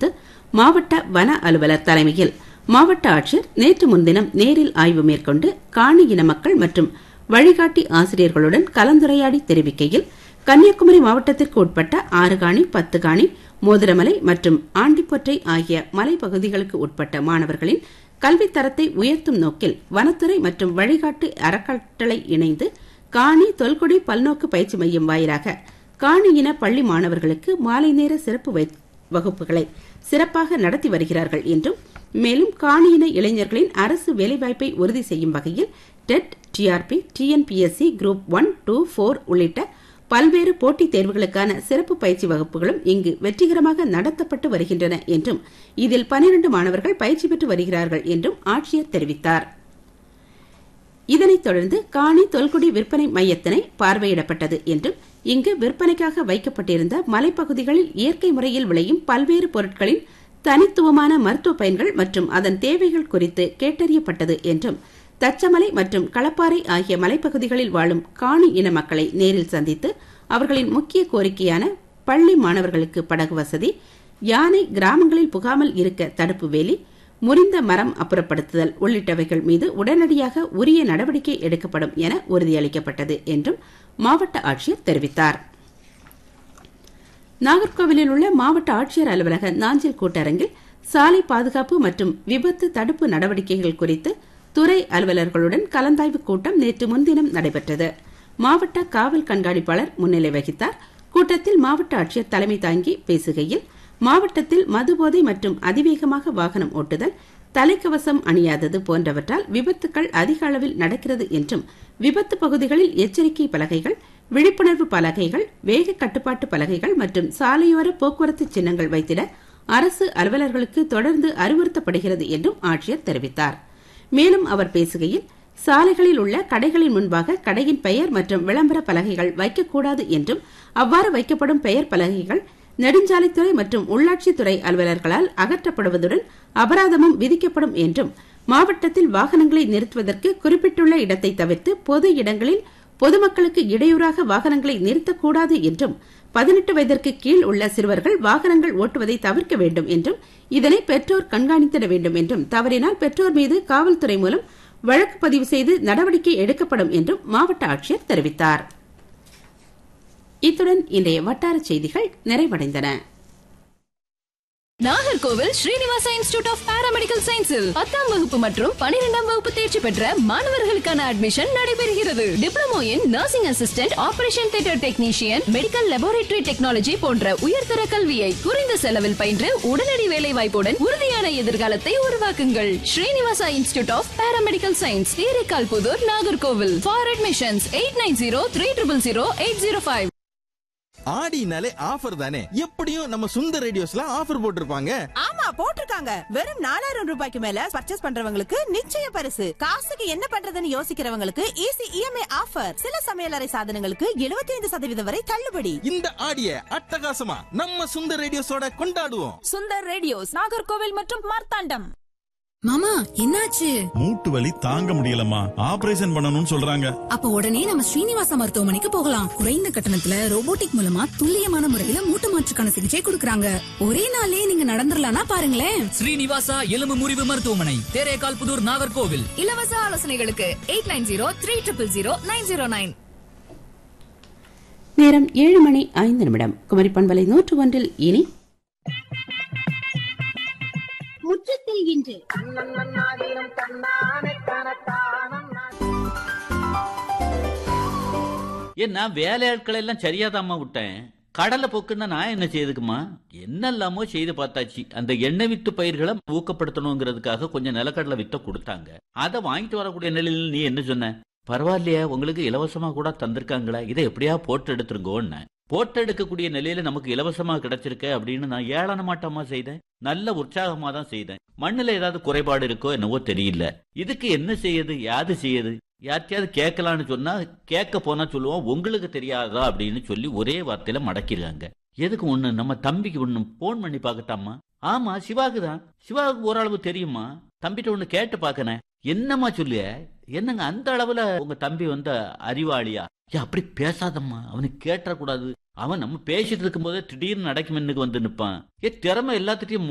குறித்து மாவட்ட வன அலுவலர் தலைமையில் மாவட்ட ஆட்சியர் நேற்று முன்தினம் நேரில் ஆய்வு மேற்கொண்டு காணி இன மக்கள் மற்றும் வழிகாட்டி ஆசிரியர்களுடன் கலந்துரையாடி தெரிவிக்கையில், கன்னியாகுமரி மாவட்டத்திற்கு உட்பட்ட 6 காணி, 10 காணி, மோதிரமலை மற்றும் ஆண்டிப்பொற்றை ஆகிய மலைப்பகுதிகளுக்கு உட்பட்ட மாணவர்களின் கல்வித் தரத்தை உயர்த்தும் நோக்கில் வனத்துறை மற்றும் வழிகாட்டு அறக்கட்டளை இணைந்து காணி தொல்குடி பல்நோக்கு பயிற்சி மையம் வாயிலாக காணி இன பள்ளி மாணவர்களுக்கு மாலை நேர சிறப்பு வகுப்புகளை சிறப்பாக நடத்தி வருகிறார்கள் என்றும், மேலும் காணி இன இளைஞர்களின் அரசு வேலைவாய்ப்பை உறுதி செய்யும் வகையில் டெட், டிஆர்பி, டிஎன்பிஎஸ்சி குரூப் 1, 2, 4 உள்ளிட்ட பல்வேறு போட்டித் தேர்வுகளுக்கான சிறப்பு பயிற்சி வகுப்புகளும் இங்கு வெற்றிகரமாக நடத்தப்பட்டு வருகின்றன என்றும், இதில் 12 மாணவர்கள் பயிற்சி பெற்று வருகிறார்கள் என்றும் ஆட்சியர் தெரிவித்தார். இதனைத் தொடர்ந்து காணி தொல்குடி விற்பனை மையத்தினை பார்வையிடப்பட்டது என்றும், இங்கு விற்பனைக்காக வைக்கப்பட்டிருந்த மலைப்பகுதிகளில் இயற்கை முறையில் விளையும் பல்வேறு பொருட்களின் தனித்துவமான மருத்துவ பயன்கள் மற்றும் அதன் தேவைகள் குறித்து கேட்டறியப்பட்டது என்றும், தச்சமலை மற்றும் களப்பாறை ஆகிய மலைப்பகுதிகளில் வாழும் காணி இன மக்களை நேரில் சந்தித்து அவர்களின் முக்கிய கோரிக்கையான பள்ளி மாணவர்களுக்கு படகு வசதி, யானை கிராமங்களில் புகாமல் இருக்க தடுப்பு வேலி, முறிந்த மரம் அப்புறப்படுத்துதல் உள்ளிட்டவைகள் மீது உடனடியாக உரிய நடவடிக்கை எடுக்கப்படும் என உறுதியளிக்கப்பட்டது என்றும் மாவட்ட ஆட்சியர் தெரிவித்தார். நாகர்கோவிலில் உள்ள மாவட்ட ஆட்சியர் அலுவலக நாஞ்சில் கூட்டரங்கில் சாலை பாதுகாப்பு மற்றும் விபத்து தடுப்பு நடவடிக்கைகள் குறித்து துறை அலுவலர்களுடன் கலந்தாய்வு கூட்டம் நேற்று முன்தினம் நடைபெற்றது. மாவட்ட காவல் கண்காணிப்பாளர் முன்னிலை வகித்தார். கூட்டத்தில் மாவட்ட ஆட்சியர் தலைமை தாங்கி பேசுகையில், மாவட்டத்தில் மதுபோதை மற்றும் அதிவேகமாக வாகனம் ஓட்டுதல், தலைக்கவசம் அணியாதது போன்றவற்றால் விபத்துக்கள் அதிக அளவில் நடக்கிறது என்றும், விபத்து பகுதிகளில் எச்சரிக்கை பலகைகள், விழிப்புணர்வு பலகைகள், வேக கட்டுப்பாட்டு பலகைகள் மற்றும் சாலையோர போக்குவரத்து சின்னங்கள் வைத்திட அரசு அலுவலர்களுக்கு தொடர்ந்து அறிவுறுத்தப்படுகிறது என்றும் ஆட்சியர் தெரிவித்தார். மேலும் அவர் பேசுகையில், சாலைகளில் உள்ள கடைகளின் முன்பாக கடையின் பெயர் மற்றும் விளம்பர பலகைகள் வைக்கக்கூடாது என்றும், அவ்வாறு வைக்கப்படும் பெயர் பலகைகள் நெடுஞ்சாலைத்துறை மற்றும் உள்ளாட்சித்துறை அலுவலர்களால் அகற்றப்படுவதுடன் அபராதமும் விதிக்கப்படும் என்றும், மாவட்டத்தில் வாகனங்களை நிறுத்துவதற்கு குறிப்பிட்டுள்ள இடத்தை தவிர்த்து பொது இடங்களில் பொதுமக்களுக்கு இடையூறாக வாகனங்களை நிறுத்தக்கூடாது என்றும், 18 வயதிற்கு கீழ் உள்ள சிறுவர்கள் வாகனங்கள் ஓட்டுவதை தவிர்க்க வேண்டும் என்றும், இதனை பெற்றோர் கண்காணித்திட வேண்டும் என்றும், தவறினால் பெற்றோர் மீது காவல்துறை மூலம் வழக்கு பதிவு செய்து நடவடிக்கை எடுக்கப்படும் என்றும் மாவட்ட ஆட்சியர் தெரிவித்தார். இத்துடன் இன்றைய வட்டார செய்திகள் நிறைவடைந்தன. Nagercoil Srinivasa institute of paramedical சயின்ஸில் 10ஆம் வகுப்பு மற்றும் 12ஆம் வகுப்பு தேர்ச்சி பெற்ற மாணவர்களுக்கான அட்மிஷன் நடைபெறுகிறது. Diploma in nursing assistant, operation theatre technician, medical laboratory technology போன்ற உயர்தர கல்வியை குறைந்த செலவில் பயின்று உடனடி வேலை வாய்ப்புடன் உறுதியான எதிர்காலத்தை உருவாக்குங்கள். Srinivasa institute of paramedical science, தேரைக்கால்புதூர், Nagercoil. For admissions 8903000805. ஆடினாலே offer தானே, எப்படியும் நம்ம சுந்தர் ரேடியோஸ்ல ஆஃபர் போட்டிருப்பாங்க. ஆமா, போட்டிருக்காங்க. வெறும் 4000 ரூபாய்க்கு மேல பர்ச்சேஸ் பண்றவங்களுக்கு நிச்சய பரிசு. காசுக்கு என்ன பண்றதுன்னு யோசிக்கிறவங்களுக்கு ஈஸி இஎம்ஐ ஆஃபர். சில சமையலறை சாதனங்களுக்கு 75% வரை தள்ளுபடி. இந்த ஆடிய அட்டகாசமா நம்ம சுந்தர் ரேடியோஸோட கொண்டாடுவோம். சுந்தர் ரேடியோஸ், நாகர்கோவில் மற்றும் மார்த்தாண்டம். மாமா, என்னாச்சு? மூட்டு வலி தாங்க முடியலம்மா, ஆபரேஷன் பண்ணணும்னு சொல்றாங்க. அப்ப உடனே நம்ம ஸ்ரீனிவாசா மருத்துவமனைக்கு போகலாம். குறைந்த கட்டணத்துல ரோபோட்டிக் மூலமா துல்லியமான முறையில மூட்டு மாற்றுக்கான சிகிச்சை கொடுக்கறாங்க. ஒரே நாள்லயே நீங்க நடந்துடலாம்னா பாருங்களேன். ஸ்ரீனிவாசா எலும்பு முறிவு மருத்துவமனை, தேரைக்கால்புதூர், நாகர்கோவில். இலவச ஆலோசனைகளுக்கு 8903000909. நேரம் 7:05. குமரி பண்பலை 101 இனி முற்றத்தில் இன்று ஏன்னா வேலையாட்களை எல்லாம் சரியாதாம்மா விட்டேன். கடலை போக்குன்னா நான் என்ன செய்யுதுக்குமா? என்னெல்லாமோ செய்து பார்த்தாச்சு. அந்த எண்ணெய் வித்து பயிர்களை ஊக்கப்படுத்தணுங்கிறதுக்காக கொஞ்சம் நிலக்கடலை வித்த கொடுத்தாங்க. அதை வாங்கிட்டு வரக்கூடிய நிலையில் நீ என்ன சொன்ன? பரவாயில்லையா, உங்களுக்கு இலவசமா கூட தந்திருக்காங்களா, இதை எப்படியா போட்டு எடுத்துருங்கோன்னு. போட்டு எடுக்கக்கூடிய நிலையில நமக்கு இலவசமா கிடைச்சிருக்க அப்படின்னு நான் ஏளன மாட்டமா செய்தேன். நல்ல உற்சாகமா தான் செய்தேன். மண்ணுல ஏதாவது குறைபாடு இருக்கோ என்னவோ தெரியல. இதுக்கு என்ன செய்யுது, யாது செய்யுது? யார்த்தையாவது கேட்கலான்னு சொன்னா கேட்க போனா சொல்லுவோம் உங்களுக்கு தெரியாதா அப்படின்னு சொல்லி ஒரே வார்த்தையில மடக்கிடுறாங்க. எதுக்கு ஒண்ணு நம்ம தம்பிக்கு ஒண்ணு போன் பண்ணி பாக்கட்டாமா? ஆமா, சிவாக்கு தான். சிவாவுக்கு ஓரளவு தெரியுமா? தம்பிட்ட ஒண்ணு கேட்டு பாக்கனேன். என்னம்மா சொல்லிய? என்னங்க அந்த அளவுல உங்க தம்பி அறிவாளியா? அப்படி பேசாதம்மா, அவனுக்கு கேட்டக்கூடாது. அவன் நம்ம பேசிட்டு இருக்கும் போதே திடீர்னு நடக்குமென்னுக்கு வந்து நிப்பான். திறமை எல்லாத்துட்டையும்